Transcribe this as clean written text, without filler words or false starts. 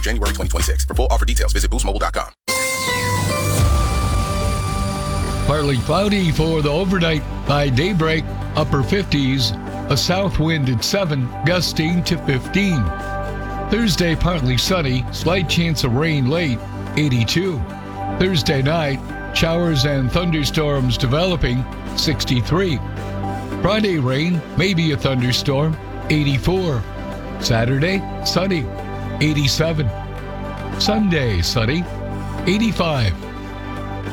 January 2026. For full offer details, visit boostmobile.com. Partly cloudy for the overnight. By daybreak, upper 50s. A south wind at 7, gusting to 15. Thursday, partly sunny. Slight chance of rain late, 82. Thursday night, showers and thunderstorms developing, 63. Friday, rain, maybe a thunderstorm, 84. Saturday, sunny, 87. Sunday, sunny, 85.